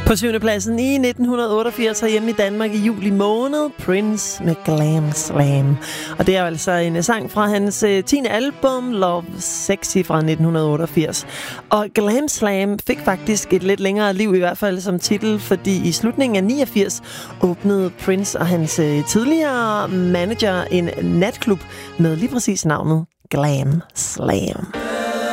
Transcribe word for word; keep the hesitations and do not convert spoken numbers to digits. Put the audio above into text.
På syvende pladsen i nitten otteogfirs herhjemme i Danmark i juli måned, Prince med Glam Slam. Og det er altså en sang fra hans tiende album, Love Sexy fra nitten otteogfirs. Og Glam Slam fik faktisk et lidt længere liv, i hvert fald som titel, fordi i slutningen af niogfirs åbnede Prince og hans tidligere manager en natklub med lige præcis navnet Glam Slam.